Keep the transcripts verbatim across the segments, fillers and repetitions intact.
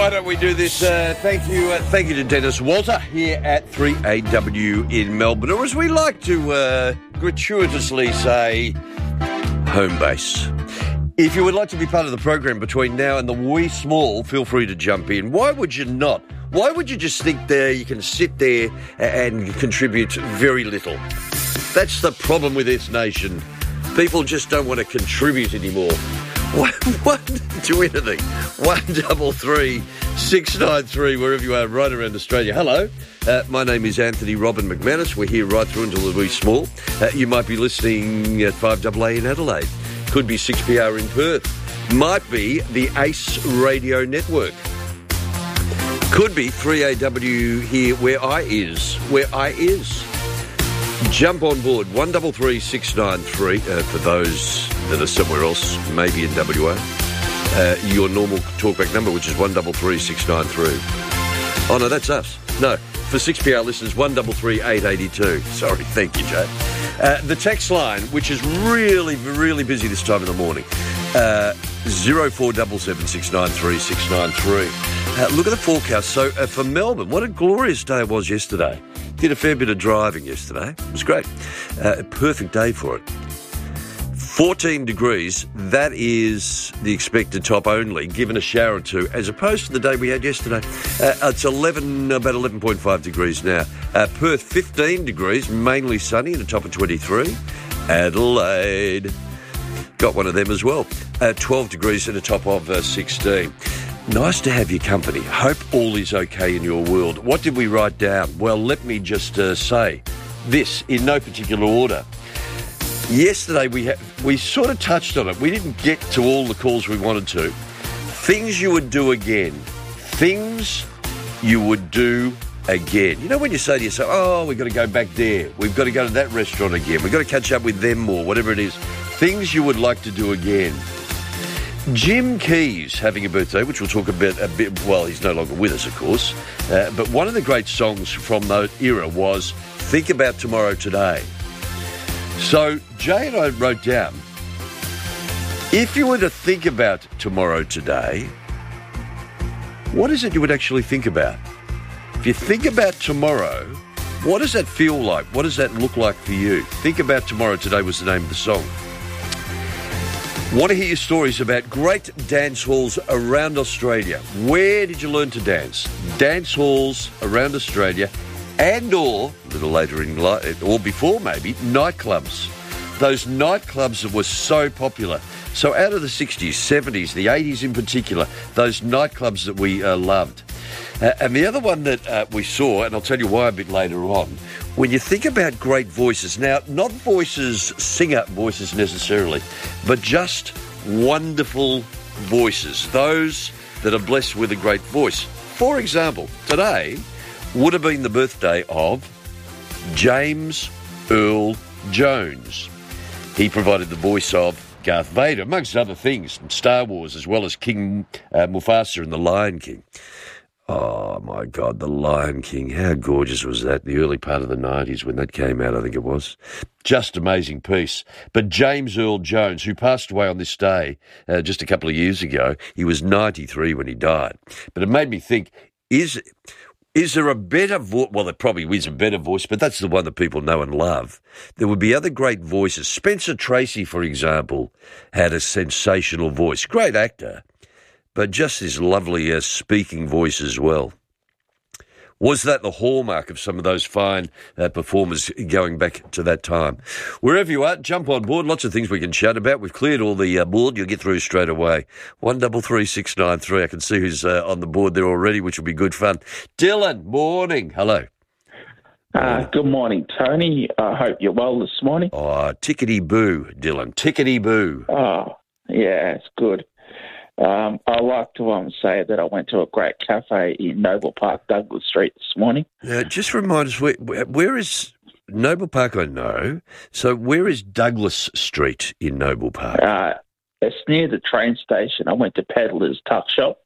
Why don't we do this? Uh, thank you, uh, thank you to Dennis Walter here at three A W in Melbourne, or as we like to uh, gratuitously say, home base. If you would like to be part of the program between now and the wee small, feel free to jump in. Why would you not? Why would you just think there you can sit there and contribute very little? That's the problem with this nation. People just don't want to contribute anymore. One, one, do anything. One double three six nine three, wherever you are, right around Australia. Hello, uh, my name is Anthony Robin McManus. We're here right through until the wee small. Uh, you might be listening at five A A in Adelaide. Could be six P R in Perth. Might be the Ace Radio Network. Could be three A W here where I is. Where I is. Jump on board, one double three six nine three, uh, for those that are somewhere else, maybe in W A. Uh, your normal talkback number, which is one double three six nine three. Oh, no, that's us. No, for six P R listeners, one double three eight eight two. Sorry, thank you, Jay. Uh, the text line, which is really, really busy this time of the morning, uh, zero four seven seven six nine three six nine three. Uh, look at the forecast. So uh, for Melbourne, what a glorious day it was yesterday. Did a fair bit of driving yesterday. It was great. Uh, a perfect day for it. fourteen degrees, that is the expected top only, given a shower or two, as opposed to the day we had yesterday. Uh, it's eleven, about eleven point five degrees now. Uh, Perth, fifteen degrees, mainly sunny, and a top of twenty-three. Adelaide, got one of them as well. Uh, twelve degrees and a top of uh, sixteen. Nice to have your company. Hope all is okay in your world. What did we write down? Well, let me just uh, say this in no particular order. Yesterday we ha- we sort of touched on it. We didn't get to all the calls we wanted to. Things you would do again. Things you would do again. You know when you say to yourself, oh, we've got to go back there. We've got to go to that restaurant again. We've got to catch up with them more, whatever it is. Things you would like to do again. Jim Keys having a birthday, which we'll talk about a bit. Well, he's no longer with us, of course. Uh, but one of the great songs from that era was Think About Tomorrow Today. So Jay and I wrote down, if you were to think about tomorrow today, what is it you would actually think about? If you think about tomorrow, what does that feel like? What does that look like for you? Think About Tomorrow Today was the name of the song. Want to hear your stories about great dance halls around Australia. Where did you learn to dance? Dance halls around Australia and or, a little later in life, or before maybe, nightclubs. Those nightclubs that were so popular. So out of the sixties, seventies, the eighties in particular, those nightclubs that we uh, loved. Uh, and the other one that uh, we saw, and I'll tell you why a bit later on, when you think about great voices, now, not voices, singer voices necessarily, but just wonderful voices, those that are blessed with a great voice. For example, today would have been the birthday of James Earl Jones. He provided the voice of Darth Vader, amongst other things, in Star Wars, as well as King uh, Mufasa in The Lion King. Oh, my God, The Lion King. How gorgeous was that? The early part of the nineties when that came out, I think it was. Just amazing piece. But James Earl Jones, who passed away on this day uh, just a couple of years ago, he was ninety-three when he died. But it made me think, is... Is there a better voice? Well, there probably is a better voice, but that's the one that people know and love. There would be other great voices. Spencer Tracy, for example, had a sensational voice. Great actor, but just his lovely uh, speaking voice as well. Was that the hallmark of some of those fine uh, performers going back to that time? Wherever you are, jump on board. Lots of things we can chat about. We've cleared all the uh, board. You'll get through straight away. one double three six nine three. I can see who's uh, on the board there already, which will be good fun. Dylan, morning. Hello. Uh, good morning, Tony. I hope you're well this morning. Oh, tickety-boo, Dylan. Tickety-boo. Oh, yeah, it's good. Um, I like to um, say that I went to a great cafe in Noble Park, Douglas Street this morning. Now, just remind us, where, where is Noble Park? I know. So where is Douglas Street in Noble Park? Uh, it's near the train station. I went to Peddler's Tuck Shop.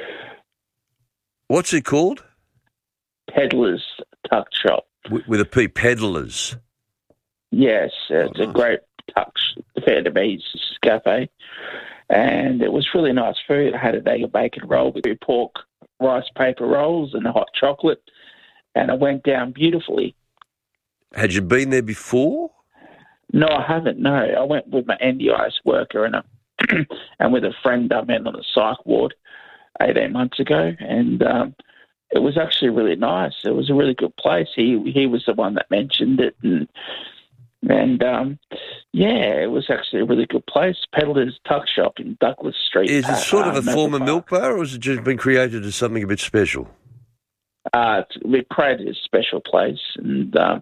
What's it called? Peddler's Tuck Shop. With, with a P, Peddlers. Yes, it's oh, a nice. great tuck Vietnamese cafe. And it was really nice food. I had an egg and bacon roll with pork, rice paper rolls and hot chocolate, and it went down beautifully. Had you been there before? No, I haven't, no. I went with my N D I S worker and, a, and with a friend I met on the psych ward eighteen months ago, and um, it was actually really nice. It was a really good place. He he was the one that mentioned it, and and um, yeah, it was actually a really good place. Peddler's Tuck Shop in Douglas Street. Is it sort of uh, a former Park. milk bar, or has it just been created as something a bit special? Uh, it's, we created a special place, and um,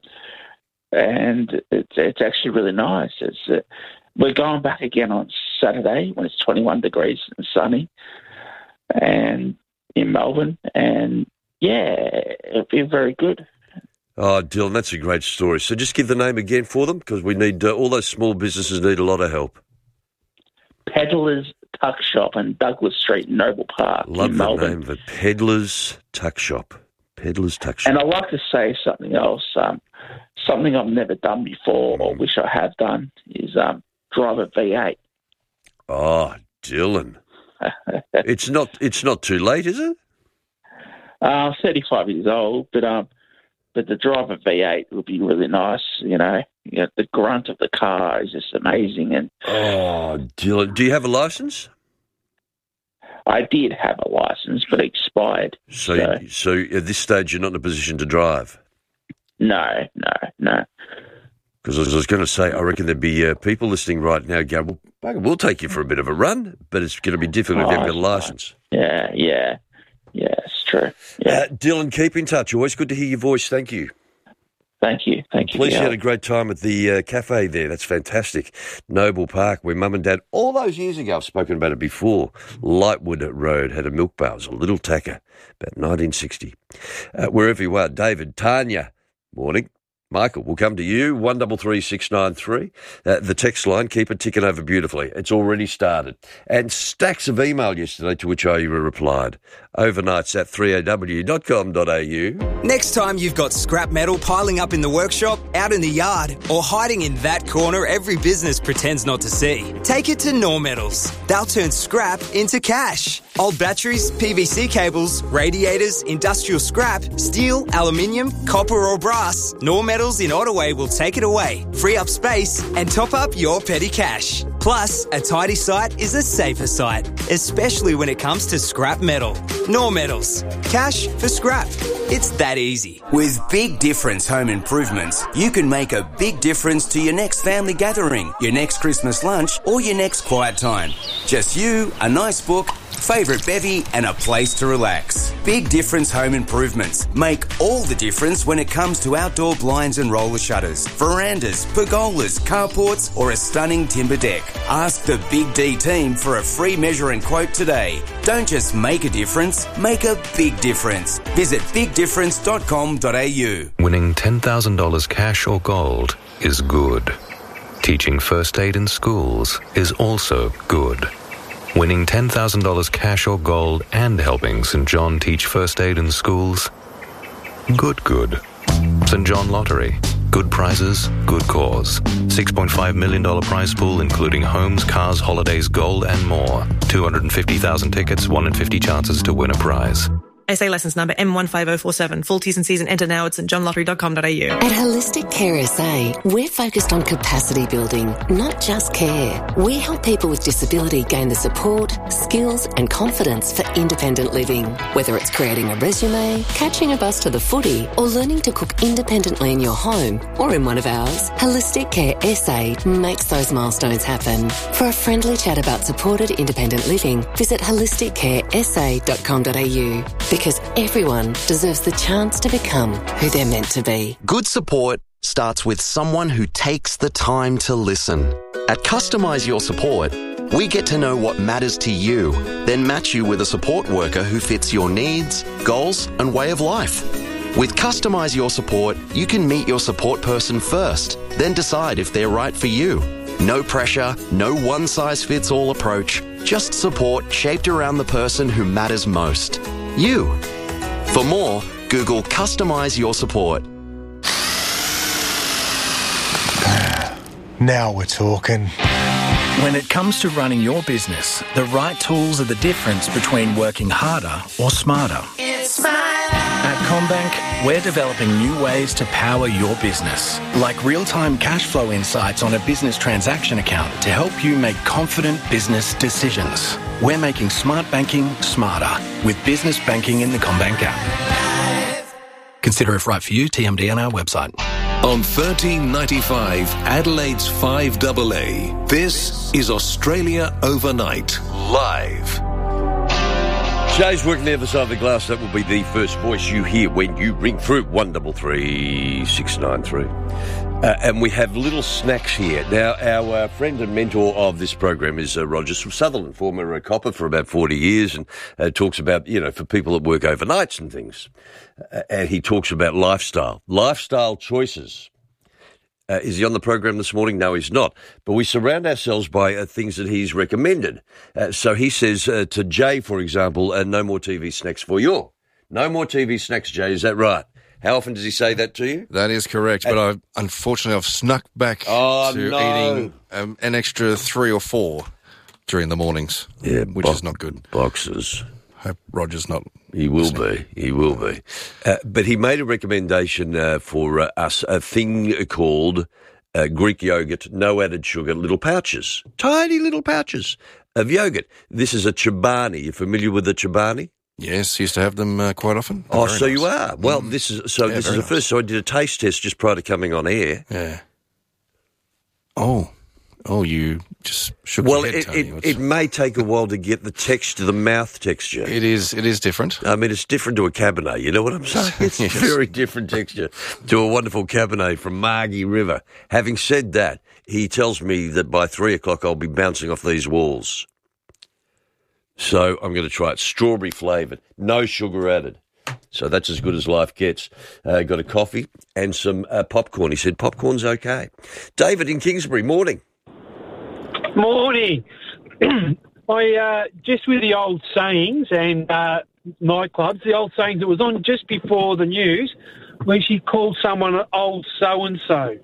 and it's it's actually really nice. It's uh, we're going back again on Saturday when it's twenty-one degrees and sunny, and in Melbourne, and yeah, it'll be very good. Oh, Dylan, that's a great story. So just give the name again for them, because we need uh, all those small businesses need a lot of help. Peddler's Tuck Shop in Douglas Street, Noble Park. Love in the Melbourne. name of it. Peddler's Tuck Shop. Peddler's Tuck Shop. And I'd like to say something else. Um, something I've never done before, or wish I had done, is um, drive a V eight. Oh, Dylan. it's not. It's not too late, is it? Uh, I'm thirty-five years old, but um, but the drive a V eight would be really nice. You know, you know, the grunt of the car is just amazing. And oh, Dylan, do you have a license? I did have a license, but it expired. So, So, so at this stage, you're not in a position to drive. no, no, no. Because I was going to say, I reckon there'd be uh, people listening right now going, well, bugger, we'll take you for a bit of a run, but it's going to be difficult if you haven't got a licence. Yeah, yeah, yeah, it's true. Yeah, Uh, Dylan, keep in touch. Always good to hear your voice. Thank you. thank you, thank you. Please, you for had your a great time at the uh, cafe there. That's fantastic. Noble Park, where Mum and Dad, all those years ago, I've spoken about it before, Lightwood Road had a milk bar. It was a little tacker, about nineteen sixty. Uh, wherever you are, David, Tanya, morning. Michael, we'll come to you, one double three six nine three. Uh, the text line, keep it ticking over beautifully. It's already started. And stacks of email yesterday to which I replied. Overnights at three a w dot com dot a u. Next time you've got scrap metal piling up in the workshop, out in the yard, or hiding in that corner every business pretends not to see, take it to Nor Metals. They'll turn scrap into cash. Old batteries, P V C cables, radiators, industrial scrap, steel, aluminium, copper or brass, Nor Metals in Ottaway will take it away, free up space and top up your petty cash. Plus, a tidy site is a safer site, especially when it comes to scrap metal. Nor Metals. Cash for scrap. It's that easy. With Big Difference Home Improvements, you can make a big difference to your next family gathering, your next Christmas lunch, or your next quiet time. Just you, a nice book, favourite bevy, and a place to relax. Big Difference Home Improvements make all the difference when it comes to outdoor blinds and roller shutters, verandas, pergolas, carports, or a stunning timber deck. Ask the Big D team for a free measure and quote today. Don't just make a difference, make a big difference. Visit big difference dot com dot a u. Winning ten thousand dollars cash or gold is good. Teaching first aid in schools is also good. Winning ten thousand dollars cash or gold and helping Saint John teach first aid in schools? Good, good. Saint John Lottery. Good prizes, good cause. six point five million dollars prize pool including homes, cars, holidays, gold and more. two hundred fifty thousand tickets, one in fifty chances to win a prize. S A licence number M one five oh four seven. Full T's and C's and enter now at st john lottery dot com dot a u. At Holistic Care S A, we're focused on capacity building, not just care. We help people with disability gain the support, skills and confidence for independent living. Whether it's creating a resume, catching a bus to the footy, or learning to cook independently in your home or in one of ours, Holistic Care S A makes those milestones happen. For a friendly chat about supported independent living, visit holistic care s a dot com dot a u. Because everyone deserves the chance to become who they're meant to be. Good support starts with someone who takes the time to listen. At Customise Your Support, we get to know what matters to you, then match you with a support worker who fits your needs, goals, and way of life. With Customise Your Support, you can meet your support person first, then decide if they're right for you. No pressure, no one-size-fits-all approach, just support shaped around the person who matters most. You. For more, Google Customise Your Support. Now we're talking. When it comes to running your business, the right tools are the difference between working harder or smarter. It's my life. At CommBank, we're developing new ways to power your business, like real-time cash flow insights on a business transaction account to help you make confident business decisions. We're making smart banking smarter with business banking in the CommBank app. Consider if right for you, T M D on our website. On thirteen ninety-five, Adelaide's five A A, this is Australia Overnight, live. Jay's working the other side of the glass. That will be the first voice you hear when you ring through one double three six nine three. Uh, and we have little snacks here. Now, our uh, friend and mentor of this program is uh, Rogers from Sutherland, former uh, copper for about forty years, and uh, talks about, you know, for people that work overnights and things. Uh, and he talks about lifestyle, lifestyle choices. Uh, is he on the program this morning? No, he's not. But we surround ourselves by uh, things that he's recommended. Uh, so he says uh, to Jay, for example, uh, no more T V snacks for you. No more T V snacks, Jay. Is that right? How often does he say that to you? That is correct. But I unfortunately I've snuck back oh, to no. eating um, an extra three or four during the mornings, yeah, which bo- is not good. Boxes. Hope Roger's not. He will be. He will be. Uh, but he made a recommendation uh, for uh, us, a thing called uh, Greek yogurt, no added sugar, little pouches, tiny little pouches of yogurt. This is a Chobani. You familiar with the Chobani? Yes, used to have them uh, quite often. Oh, Very so nice. you are. Well, Mm. this is so. Yeah, this is very the nice. first. So I did a taste test just prior to coming on air. Yeah. Oh, oh, you just shook Well, your head, it, Tony. it, What's- it may take a while to get the texture, the mouth texture. It is. It is different. I mean, it's different to a Cabernet. You know what I'm saying? It's Yes. a very different texture to a wonderful Cabernet from Margie River. Having said that, he tells me that by three o'clock I'll be bouncing off these walls. So I'm going to try it. Strawberry flavoured, no sugar added. So that's as good as life gets. Uh, got a coffee and some uh, popcorn. He said popcorn's okay. David in Kingsbury, morning. Morning. I uh, just with the old sayings and uh, nightclubs, the old sayings that was on just before the news when she called someone an old so-and-so.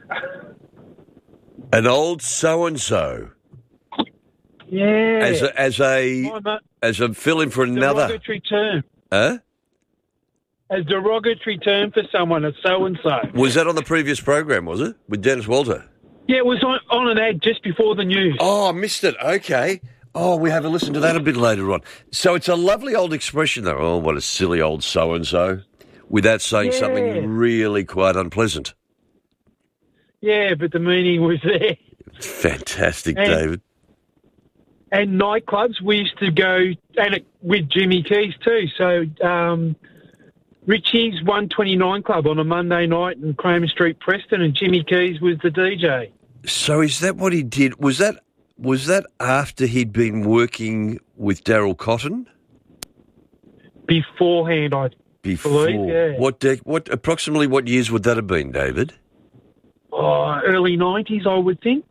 An old so-and-so. Yeah. As a, as a, I'm a as a fill-in for another. derogatory term. Huh? A derogatory term for someone, a so-and-so. Was that on the previous program, was it? With Dennis Walter? Yeah, it was on, on an ad just before the news. Oh, I missed it. Okay. Oh, we have a listen to that a bit later on. So it's a lovely old expression, though. Oh, what a silly old so-and-so. Without saying Yeah. something really quite unpleasant. Yeah, but the meaning was there. Fantastic, And- David. And nightclubs, we used to go, and it, with Jimmy Keys too. So um, Richie's one twenty-nine Club on a Monday night in Kramer Street, Preston, and Jimmy Keys was the D J. So is that what he did? Was that was that after he'd been working with Daryl Cotton? Beforehand, I Before. believe, yeah. What dec- what approximately what years would that have been, David? Oh, early nineties, I would think.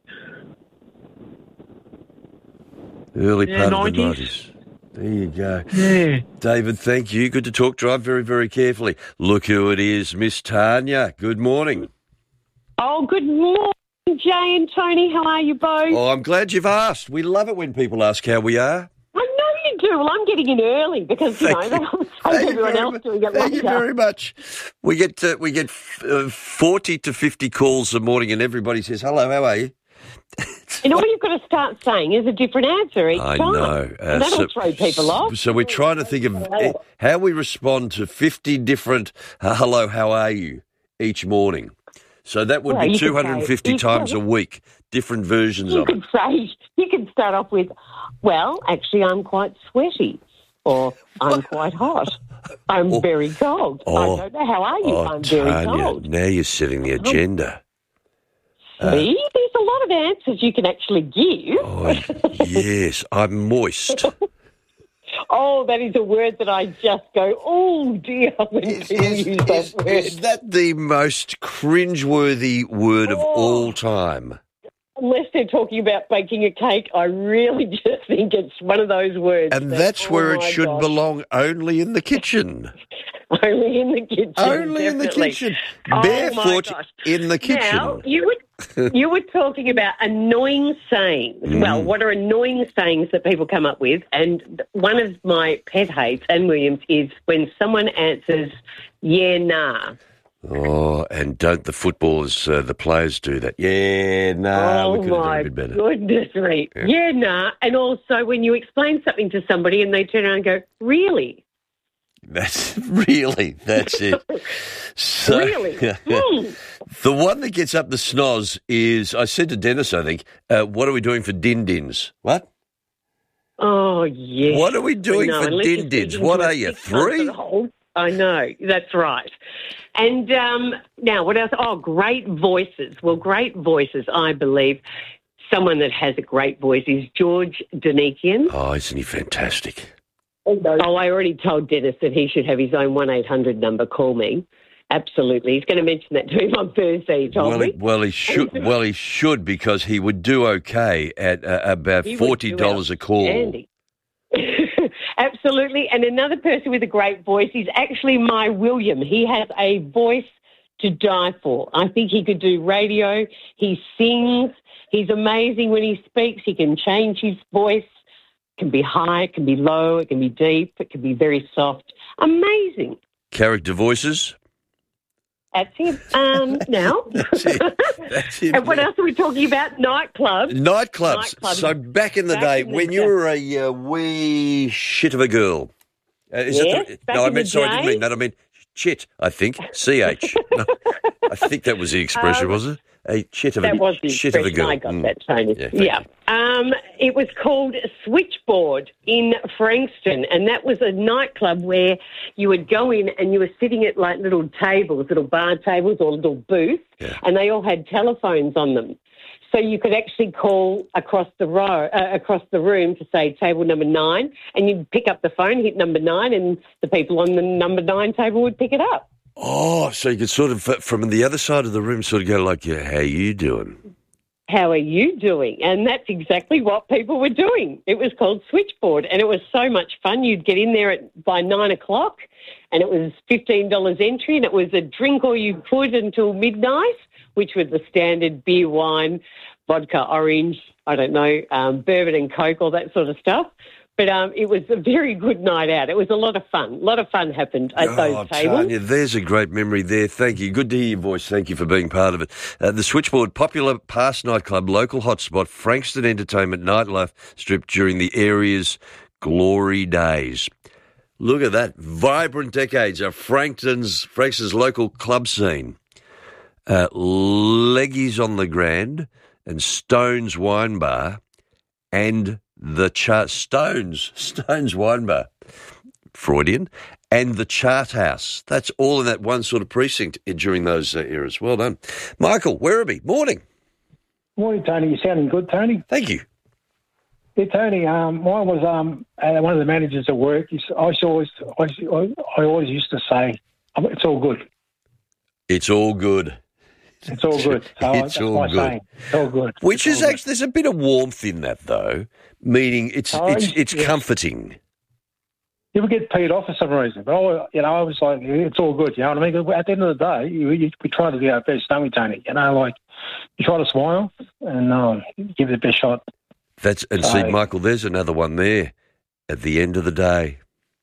Early Yeah, part of the nineties. nineties. There you go. Yeah. David, thank you. Good to talk. Drive very, very carefully. Look who it is, Miss Tanya. Good morning. Oh, good morning, Jay and Tony. How are you both? Oh, I'm glad you've asked. We love it when people ask how we are. I know you do. Well, I'm getting in early because, you Thank know, you. they'll Thank you everyone very else much. doing it Thank you later. very much. We get uh, we get uh, forty to fifty calls a morning, and everybody says, "Hello, how are you?" And all you've got to start saying is a different answer each I time. know. Uh, and that'll so, throw people off. So we're trying to think of eh, how we respond to fifty different uh, "Hello, how are you?" each morning. So that would Well, be you could two hundred fifty say- times a week, different versions You of it. could say, you could start off with, well, actually, I'm quite sweaty, or I'm quite hot. I'm very cold. oh, I don't know, how are you? Oh, I'm very Tanya, cold. now you're setting the agenda. See, there's a lot of answers you can actually give. Oh, yes, I'm moist. Oh, that is a word that I just go, oh dear, when people use that word. Is that the most cringeworthy word of Oh. all time? Unless they're talking about baking a cake, I really just think it's one of those words. And that, that's oh where it my should gosh, belong, only in the kitchen. Only in the kitchen. Only in the definitely. kitchen. Oh, my Barefoot gosh. in the kitchen. Now, you would You were talking about annoying sayings. Mm. Well, what are annoying sayings that people come up with? And one of my pet hates, and Williams, is when someone answers, yeah, nah. Oh, and don't the footballers, uh, the players do that? Yeah, nah, oh, we could have done my a bit better. goodness me. Yeah. Yeah, nah. And also when you explain something to somebody and they turn around and go, really? That's really, that's it. So, Really? Mm. The one that gets up the snoz is, I said to Dennis, I think, uh, what are we doing for din-dins? What? Oh, yeah. What are we doing No, for unless you're din-dins? speaking What to a are you, six-month three? old. I know, that's right. And um, now, what else? Oh, great voices. Well, great voices, I believe. Someone that has a great voice is George Danikian. Oh, isn't he fantastic? Oh, I already told Dennis that he should have his own one eight hundred number. Call me. Absolutely. He's going to mention that to him on Thursday, he told Well, me. he, well, he should. Well, he should because he would do okay at uh, about He would forty dollars do a call. outstanding. Absolutely. And another person with a great voice is actually my William. He has a voice to die for. I think he could do radio. He sings. He's amazing when he speaks. He can change his voice. It can be high, it can be low, it can be deep, it can be very soft. Amazing. Character voices. That's it. Um, now. That's it. That's it. And what else are we talking about? Nightclubs. Nightclubs. Nightclubs. So back in the Back day, in the when you day. were a uh, wee shit of a girl. Uh, is Yes, it the, back no, I in meant, the sorry, I didn't day. mean that. I meant chit, I think. C H. No, I think that was the expression, Um, was it? A chit of That a was the shit of a expression. girl. I got Mm. that, Tony. Yeah, Yeah. thank Um, it was called Switchboard in Frankston, and that was a nightclub where you would go in and you were sitting at like little tables, little bar tables or little booths, and they all had telephones on them. So you could actually call across the row, uh, across the room to say table number nine, and you'd pick up the phone, hit number nine, and the people on the number nine table would pick it up. Oh, so you could sort of, from the other side of the room, sort of go like, yeah, how you doing? How are you doing? And that's exactly what people were doing. It was called Switchboard, and it was so much fun. You'd get in there at, by nine o'clock, and it was fifteen dollars entry, and it was a drink all you could until midnight, which was the standard beer, wine, vodka, orange, I don't know, um, bourbon and Coke, all that sort of stuff. But um, it was a very good night out. It was a lot of fun. A lot of fun happened at Oh, those tables. Tanya, there's a great memory there. Thank you. Good to hear your voice. Thank you for being part of it. Uh, the Switchboard, popular past nightclub, local hotspot, Frankston Entertainment nightlife strip during the area's glory days. Look at that. Vibrant decades of Frankston's, Frankston's local club scene. Uh, Leggies on the Grand and Stones Wine Bar and the Chart Stones, Stones Wine Bar, Freudian, and the Chart House. That's all in that one sort of precinct during those uh, eras. Well done. Michael Werribee, morning. Morning, Tony. You're sounding good, Tony. Thank you. Yeah, Tony. Um, mine was um, uh, one of the managers at work. He's, I always, I, I always used to say, um, "It's all good." It's all good. It's all good. So It's that's all my good. saying. It's all good. Which It's is all good. actually, there's a bit of warmth in that, though, meaning it's Oh, it's it's yes. comforting. You would get peed off for some reason, but I, you know, I was like, "It's all good." You know what I mean? At the end of the day, you, you, we try to do our best, don't we, Tony? You know, like you try to smile and um, give it the best shot. That's and see, So- Michael, there's another one there. At the end of the day,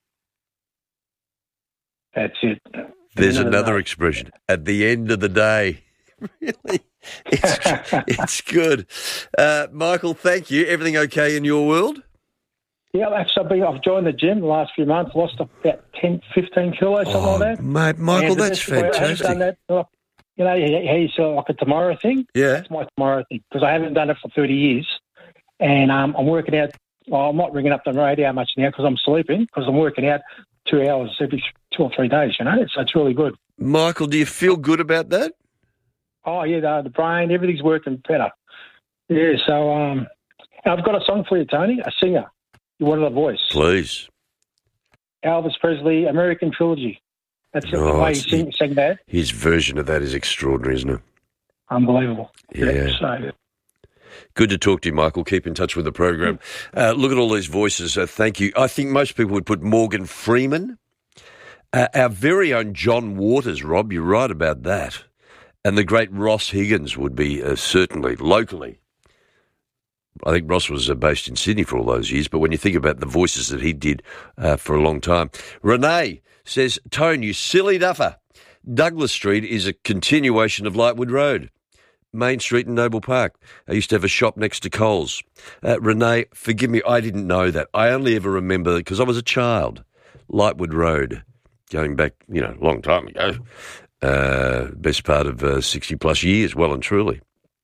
That's it. there's End of the another day. expression. At the end of the day, really, it's it's good. Uh, Michael, thank you. Everything okay in your world? Yeah, actually, I've joined the gym the last few months, lost about ten, fifteen kilos, something Oh, like that. mate, Michael, And the that's best way I haven't fantastic. done that, like, you know, how you say like a tomorrow thing? Yeah. That's my tomorrow thing, because I haven't done it for thirty years. And um, I'm working out, well, I'm not ringing up the radio much now because I'm sleeping, because I'm working out two hours every two or three days, you know? So it's really good. Michael, do you feel good about that? Oh, yeah, the, the brain, everything's working better. Yeah, so um, I've got a song for you, Tony, a singer. You wanted a voice. Please. Elvis Presley, American Trilogy. That's it, the Oh, way he it's- sing, sang that. His version of that is extraordinary, isn't it? Unbelievable. Yeah. So, Good to talk to you, Michael. Keep in touch with the program. Uh, look at all these voices. Uh, thank you. I think most people would put Morgan Freeman. Uh, our very own John Waters, Rob, you're right about that. And the great Ross Higgins would be uh, certainly locally. I think Ross was uh, based in Sydney for all those years, but when you think about the voices that he did uh, for a long time. Renee says, Tone, you silly duffer. Douglas Street is a continuation of Lightwood Road. Main Street in Noble Park. I used to have a shop next to Coles. Uh, Renee, forgive me, I didn't know that. I only ever remember, because I was a child, Lightwood Road, going back, you know, a long time ago. Uh, best part of uh, sixty plus years, well and truly.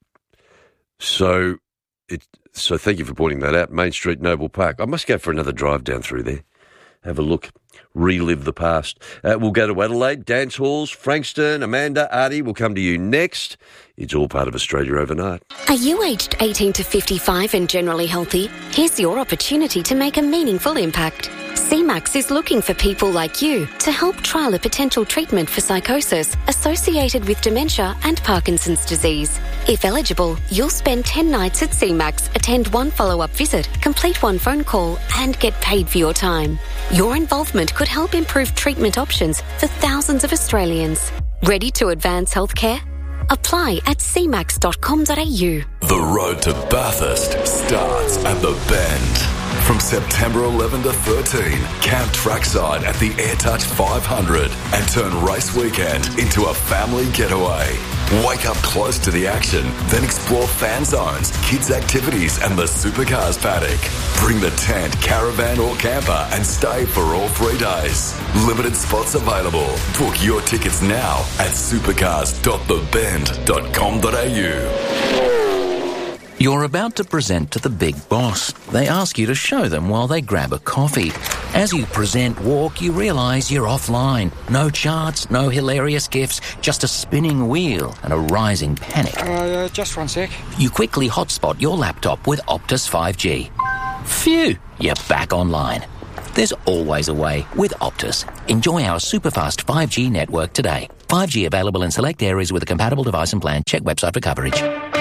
So, it, so thank you for pointing that out. Main Street, Noble Park. I must go for another drive down through there. Have a look, relive the past. Uh, we'll go to Adelaide, dance halls, Frankston, Amanda, Artie will come to you next. It's all part of Australia Overnight. Are you aged eighteen to fifty-five and generally healthy? Here's your opportunity to make a meaningful impact. C MAX is looking for people like you to help trial a potential treatment for psychosis associated with dementia and Parkinson's disease. If eligible, you'll spend ten nights at C MAX, attend one follow-up visit, complete one phone call and get paid for your time. Your involvement could help improve treatment options for thousands of Australians. Ready to advance healthcare? Apply at c max dot com dot a u. The road to Bathurst starts at the Bend. From September eleventh to thirteenth, camp trackside at the AirTouch five hundred and turn race weekend into a family getaway. Wake up close to the action, then explore fan zones, kids' activities and the supercars paddock. Bring the tent, caravan or camper and stay for all three days. Limited spots available. Book your tickets now at supercars dot the bend dot com dot a u. You're about to present to the big boss. They ask you to show them while they grab a coffee. As you present walk, you realise you're offline. No charts, no hilarious gifs, just a spinning wheel and a rising panic. Uh, just one sec. You quickly hotspot your laptop with Optus five G. Phew, you're back online. There's always a way with Optus. Enjoy our superfast five G network today. five G available in select areas with a compatible device and plan. Check website for coverage.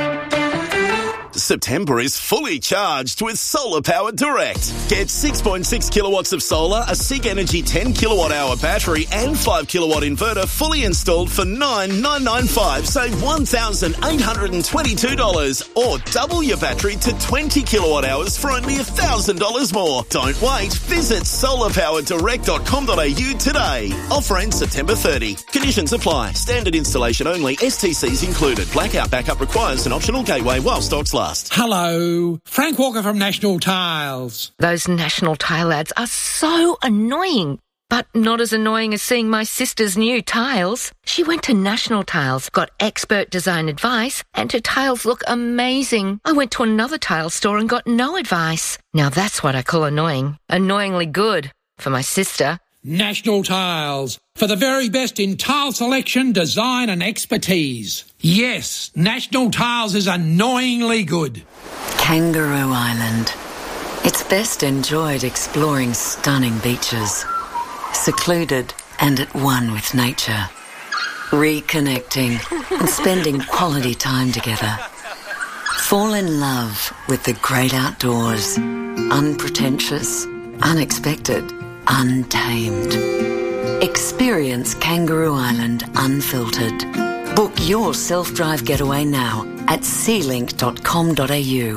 September is fully charged with Solar Power Direct. Get six point six kilowatts of solar, a SIG Energy ten kilowatt hour battery and five kilowatt inverter fully installed for nine thousand nine hundred ninety-five dollars. Save one thousand eight hundred twenty-two dollars or double your battery to twenty kilowatt hours for only one thousand dollars more. Don't wait. Visit solar power direct dot com dot a u today. Offer ends September thirtieth. Conditions apply. Standard installation only. S T Cs included. Blackout backup requires an optional gateway while stocks last. Hello, Frank Walker from National Tiles. Those National Tile ads are so annoying, but not as annoying as seeing my sister's new tiles. She went to National Tiles, got expert design advice, and her tiles look amazing. I went to another tile store and got no advice. Now that's what I call annoying. Annoyingly good for my sister. National Tiles, for the very best in tile selection, design and expertise. Yes, National Tiles is annoyingly good. Kangaroo Island. It's best enjoyed exploring stunning beaches, secluded and at one with nature, reconnecting and spending quality time together. Fall in love with the great outdoors, unpretentious, unexpected, untamed. Experience Kangaroo Island unfiltered. Book your self-drive getaway now at c link dot com dot a u.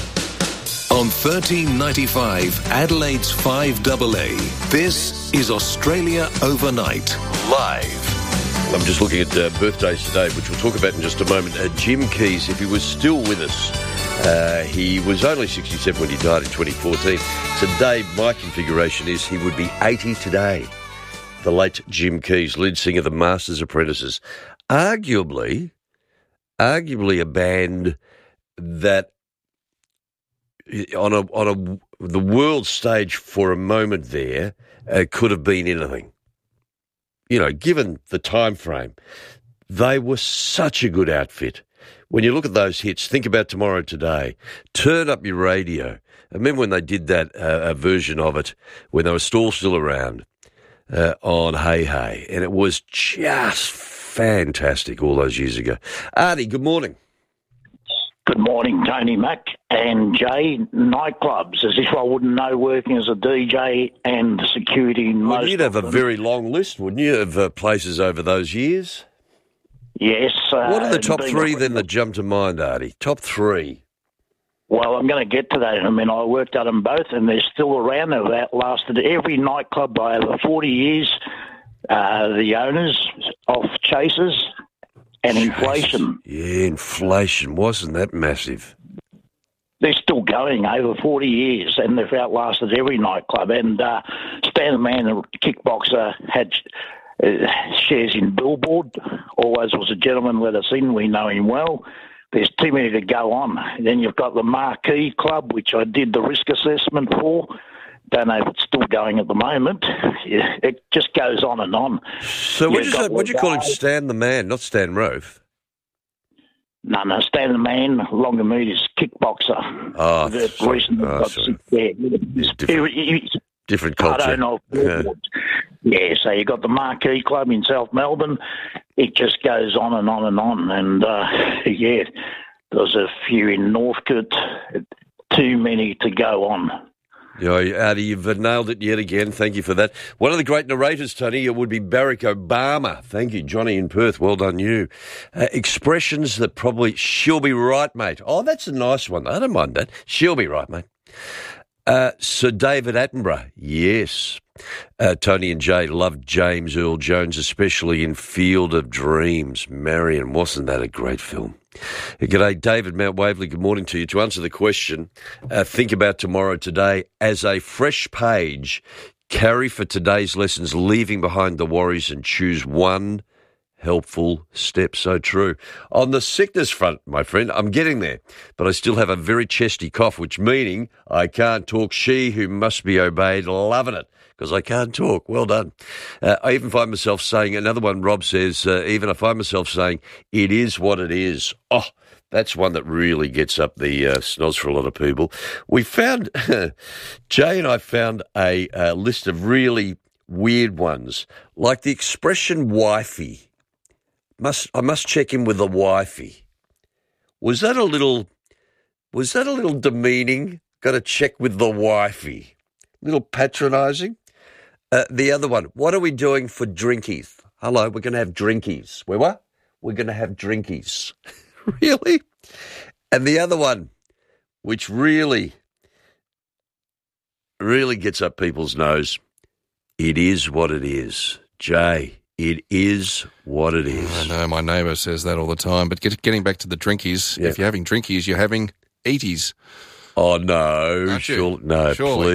On thirteen ninety-five, Adelaide's five A A, this is Australia Overnight, live. I'm just looking at uh, birthdays today, which we'll talk about in just a moment. Uh, Jim Keys, if he was still with us, uh, he was only sixty-seven when he died in twenty fourteen. Today, my configuration is he would be eighty today. The late Jim Keys, lead singer of the Masters Apprentices. Arguably, arguably a band that on a on a the world stage for a moment there uh, could have been anything. You know, given the time frame, they were such a good outfit. When you look at those hits, think about Tomorrow Today. Turn up your radio. I remember when they did that uh, a version of it when they were still still around uh, on Hey Hey, and it was just fantastic all those years ago. Artie, good morning. Good morning, Tony Mac and Jay. Nightclubs, as if I wouldn't know, working as a D J and security in Well, most you'd have of a them. very long list, wouldn't you, of uh, places over those years? Yes. Uh, What are the top being three a- then that jump to mind, Artie? Top three. Well, I'm going to get to that in a minute. I worked at them both, and they're still around. They've outlasted every nightclub by over forty years. Uh, the owners of Chasers and inflation. Yeah, inflation. Wasn't that massive? They're still going over forty years, and they've outlasted every nightclub. And uh, Stan the Man, the kickboxer, had uh, shares in Billboard. Always was a gentleman, let us in. We know him well. There's too many to go on. Then you've got the Marquee Club, which I did the risk assessment for. Don't know if it's still going at the moment. It just goes on and on. So what You've do you, got what do you call him? Lagarde. Stan the Man, not Stan Rofe. No, no, Stan the Man, Longamoot is kickboxer. Oh, that sorry. recently Oh, got sorry. sick there. It's different, He- he- different I culture. don't know. Yeah. Yeah, so you got the Marquee Club in South Melbourne. It just goes on and on and on. And, uh, yeah, there's a few in Northcote. Too many to go on. Yeah, Artie, you've nailed it yet again. Thank you for that. One of the great narrators, Tony, it would be Barack Obama. Thank you, Johnny in Perth. Well done, you. Uh, expressions that probably, she'll be right, mate. Oh, that's a nice one. I don't mind that. She'll be right, mate. Uh, Sir David Attenborough, yes. Uh, Tony and Jay loved James Earl Jones, especially in Field of Dreams. Marion, wasn't that a great film? Uh, G'day, David Mount Waverley. Good morning to you. To answer the question, uh, think about tomorrow today as a fresh page. Carry for today's lessons, leaving behind the worries and choose one helpful step. So true. On the sickness front, my friend, I'm getting there, but I still have a very chesty cough, which meaning I can't talk. She who must be obeyed, loving it, because I can't talk. Well done. Uh, I even find myself saying, another one, Rob says, uh, even I find myself saying, it is what it is. Oh, that's one that really gets up the uh, snoz for a lot of people. We found, Jay and I found a, a list of really weird ones, like the expression wifey. Must I must check in with the wifey. Was that a little was that a little demeaning? Got to check with the wifey. Little patronising. Uh, the other one, what are we doing for drinkies? Hello, we're going to have drinkies. We what? We're going to have drinkies. Really? And the other one, which really, really gets up people's nose, it is what it is. Jay. It is what it is. I know, my neighbour says that all the time. But get, getting back to the drinkies, Yeah. if you're having drinkies, you're having eaties. Oh, no. Aren't you? Sure, no, Surely. please.